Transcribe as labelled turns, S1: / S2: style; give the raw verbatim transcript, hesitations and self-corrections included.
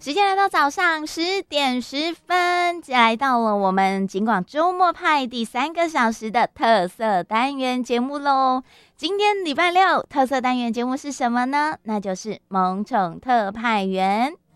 S1: 时间来到早上十点十分，来到了我们警广周末派第三个小时的特色单元节目喽。今天礼拜六特色单元节目是什么呢？那就是萌宠特派员。